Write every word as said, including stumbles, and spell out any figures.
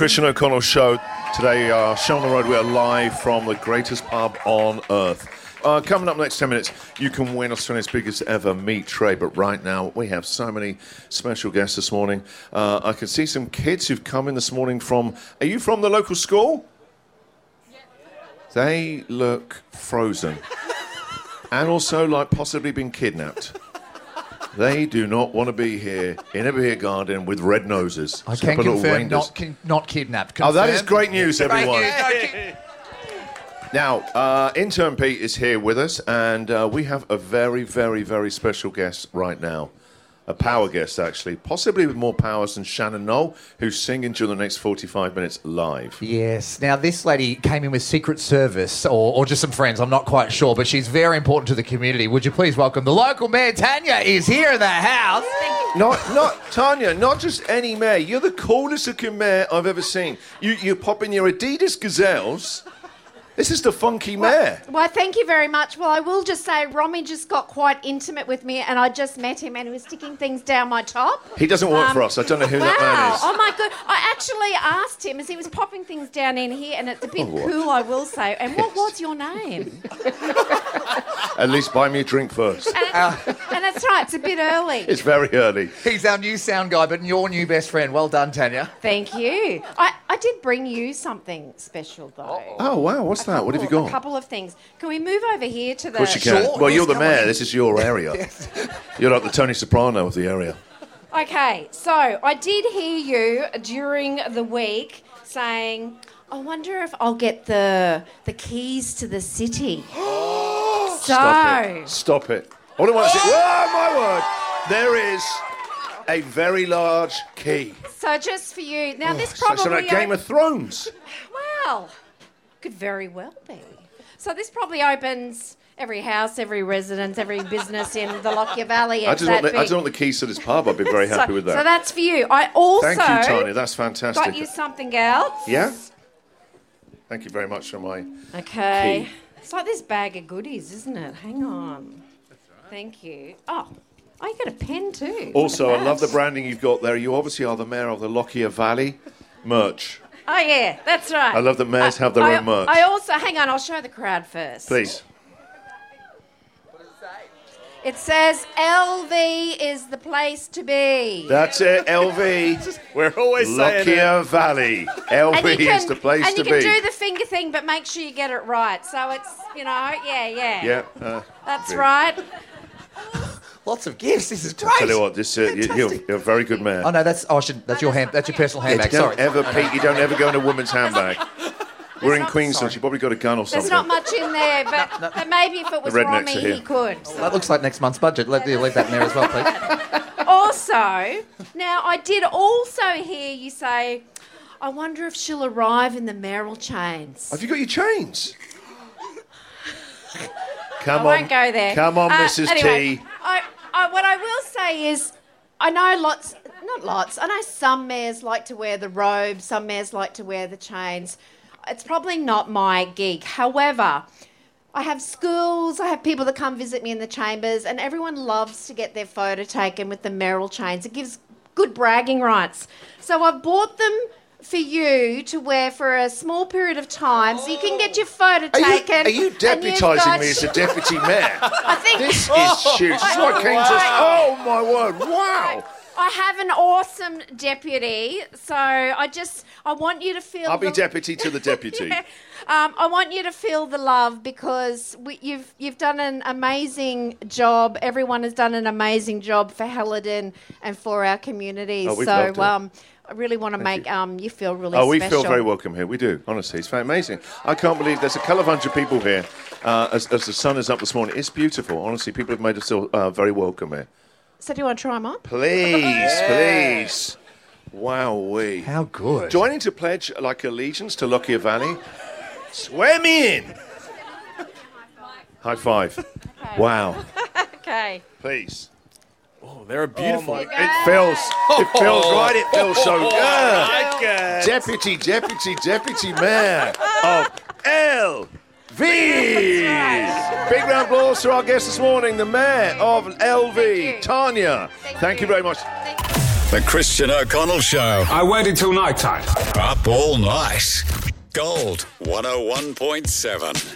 Christian O'Connell Show. Today, uh, show on the road, we are live from the greatest pub on earth. Uh, coming up next ten minutes, you can win Australia's biggest ever meat tray. But right now, we have so many special guests this morning. Uh, I can see some kids who've come in this morning from... Are you from the local school? Yeah. They look frozen. And also like possibly been kidnapped. They do not want to be here in a beer garden with red noses. I can confirm not, ki- not kidnapped. Confirm. Oh, that is great news, everyone. Great news. Now, uh, intern Pete is here with us, and uh, we have a very, very, very special guest right now. A power guest, actually. Possibly with more powers than Shannon Knoll, who's singing during the next forty-five minutes live. Yes. Now, this lady came in with Secret Service, or, or just some friends, I'm not quite sure, but she's very important to the community. Would you please welcome the local mayor, Tanya, is here in the house. Not, not Tanya, not just any mayor. You're the coolest looking mayor I've ever seen. You, you pop in your Adidas Gazelles. This is the funky mayor. Well, well, thank you very much. Well, I will just say Romy just got quite intimate with me, and I just met him, and he was sticking things down my top. He doesn't work um, for us. I don't know who wow. that man is. Oh, my God. I actually asked him as he was popping things down in here, and it's a bit oh, cool, I will say. And what was your name? At least buy me a drink first. And, uh, and that's right, it's a bit early. It's very early. He's our new sound guy, but your new best friend. Well done, Tanya. Thank you. I, I did bring you something special, though. Oh, wow. What's a that? Couple, What have you got? A couple of things. Can we move over here to the... Of course you can. Sure, well, you're the come mayor. on. This is your area. Yes. You're like the Tony Soprano of the area. Okay, so I did hear you during the week saying, I wonder if I'll get the the keys to the city. so... Stop it. Stop it. All I want to say... Oh, my word. There is a very large key. So just for you... Now, this It's probably... like Game of Thrones. Well, could very well be. So this probably opens every house, every residence, every business in the Lockyer Valley. I just, want the, I just want the keys to this pub. I'd be very happy so, with that. So that's for you. I also... Thank you, Tanya. That's fantastic. got you something else. Yeah? Thank you very much for my Okay. key. It's like this bag of goodies, isn't it? Hang on. That's right. Thank you. Oh, oh, you got a pen too. Also, Look I at love the that. branding you've got there. You obviously are the mayor of the Lockyer Valley. Merch. Oh, yeah, that's right. I love that mayors have their I, own merch. I also... Hang on, I'll show the crowd first. Please. It says L V is the place to be. That's it, L V. We're always saying Lockyer it. Valley. L V And you can, is the place and to you can be. do the finger thing, but make sure you get it right. So it's, you know, yeah, yeah. Yeah. Uh, That's yeah. right. Lots of gifts. This is great. Tell you what, this, uh, you, you're, you're a very good man. Oh, no, that's... Oh, I should, that's your hand. That's your personal Yeah, handbag. don't Sorry. ever, Pete, you don't ever go in a woman's handbag. We're in not- Queensland. She probably got a gun or There's something. not much in there, but, but maybe if it was The rednecks Romy, are here. he could. So. That looks like next month's budget. Let, leave that in there as well, please. Also, now I did also hear you say, I wonder if she'll arrive in the Merrill chains. Have you got your chains? Come I on. won't go there. Come on, Uh, Missus anyway, T. I, I, what I will say is, I know lots, not lots, I know some mayors like to wear the robe, some mayors like to wear the chains. It's probably not my gig. However, I have schools, I have people that come visit me in the chambers, and everyone loves to get their photo taken with the Merrill chains. It gives good bragging rights. So I've bought them for you to wear for a small period of time so you can get your photo Are you, taken. are you and you've deputising got- me as a deputy mayor? I think This is huge. This is what came to... Oh, my word. Wow. I have an awesome deputy, so I just I want you to feel. I'll be the, deputy to the deputy. Yeah. um, I want you to feel the love because we, you've you've done an amazing job. Everyone has done an amazing job for Helidon and for our community. Oh, we've so loved it. um, I really want to make you. um you feel really. Oh, we special. feel very welcome here. We do, honestly. It's amazing. I can't believe there's a couple of people here uh, as, as the sun is up this morning. It's beautiful. Honestly, people have made us feel uh, very welcome here. So do you want to try them on? Please, please. Wow-wee. How good. Do I need to pledge, like, allegiance to Lockyer Valley? Swear me in. High five. Okay. Wow. Okay. Please. Oh, they're beautiful. Oh my, it feels, it feels right. It feels so good. my God. Deputy, deputy, deputy mayor of L V. Big round of applause to our guest this morning, the mayor of L V, Thank you. Tanya. Thank Thank you you. very much. Thank you. The Christian O'Connell Show. I waited till night time. Up all night. Gold one oh one point seven.